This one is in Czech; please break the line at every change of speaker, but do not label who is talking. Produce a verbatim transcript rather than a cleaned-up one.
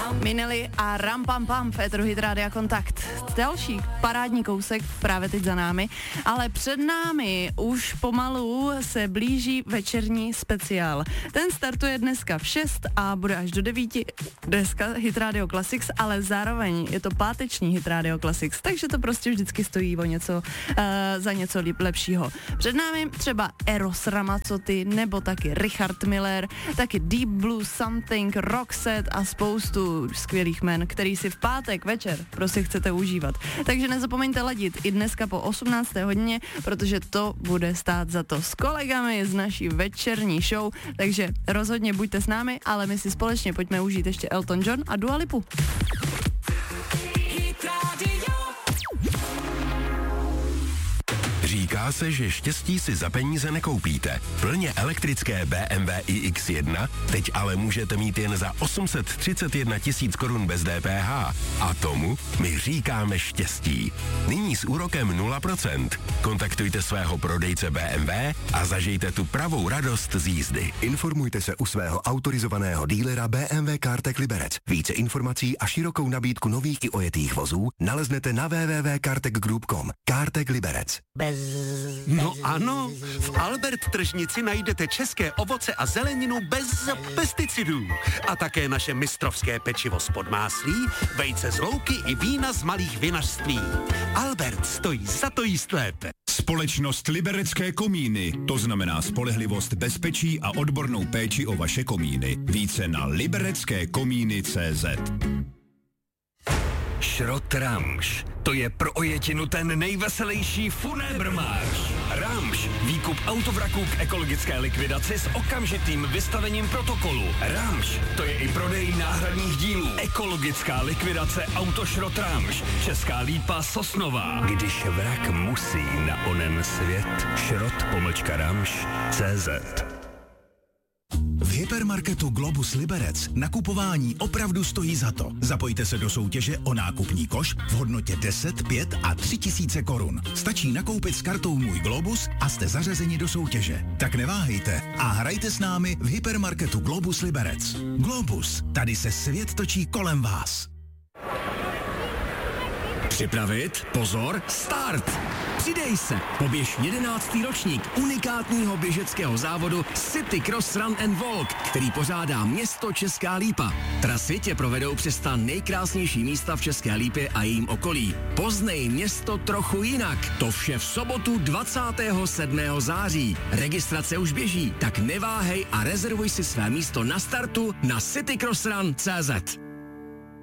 Minelli a Ram Pam Pam v éteru Hit Rádia Kontakt. Další parádní kousek právě teď za námi, ale před námi už pomalu se blíží večerní speciál. Ten startuje dneska v šest a bude až do devíti. Dneska Hit Radio Classics, ale zároveň je to páteční Hit Radio Classics, takže to prostě vždycky stojí o něco, uh, za něco lepšího. Před námi třeba Eros Ramazzotti, nebo taky Richard Miller, taky Deep Blue Something, Roxette a spoustu skvělých men, který si v pátek večer prostě chcete užívat. Takže nezapomeňte ladit i dneska po osmnácté hodině, protože to bude stát za to s kolegami z naší večerní show, takže rozhodně buďte s námi, ale my si společně pojďme užít ještě Elton John a Dua Lipu.
Říká se, že štěstí si za peníze nekoupíte. Plně elektrické bé em vé i iks jedna teď ale můžete mít jen za osm set třicet jedna tisíc korun bez dé pé há. A tomu my říkáme štěstí. Nyní s úrokem nula procent. Kontaktujte svého prodejce bé em vé a zažijte tu pravou radost z jízdy.
Informujte se u svého autorizovaného dílera bé em vé CarTech Liberec. Více informací a širokou nabídku nových i ojetých vozů naleznete na w w w tečka cartech group tečka com. CarTech Liberec.
Bez... No ano, v Albert tržnici najdete české ovoce a zeleninu bez pesticidů. A také naše mistrovské pečivo z podmáslí, vejce z louky i vína z malých vinařství. Albert stojí za to jíst lépe.
Společnost Liberecké komíny, to znamená spolehlivost, bezpečí a odbornou péči o vaše komíny. Více na liberecké komíny tečka cé zet.
Šrot Ramš. To je pro ojetinu ten nejveselější funébrmář. Ramš. Výkup autovraků k ekologické likvidaci s okamžitým vystavením protokolu. Ramš. To je i prodej náhradních dílů. Ekologická likvidace Autošrot Ramš. Česká Lípa Sosnová. Když vrak musí na onen svět. Šrot pomlčka Ramš tečka cé zet.
V hypermarketu Globus Liberec nakupování opravdu stojí za to. Zapojte se do soutěže o nákupní koš v hodnotě deset, pět a tři tisíce korun. Stačí nakoupit s kartou Můj Globus a jste zařazeni do soutěže. Tak neváhejte a hrajte s námi v hypermarketu Globus Liberec. Globus, tady se svět točí kolem vás.
Připravit, pozor, start! Přidej se, poběž jedenáctý ročník unikátního běžeckého závodu City Cross Run and Walk, který pořádá město Česká Lípa. Trasy tě provedou přes ta nejkrásnější místa v České Lípě a jejím okolí. Poznej město trochu jinak. To vše v sobotu dvacátého sedmého září. Registrace už běží, tak neváhej a rezervuj si své místo na startu na citycrossrun tečka cé zet.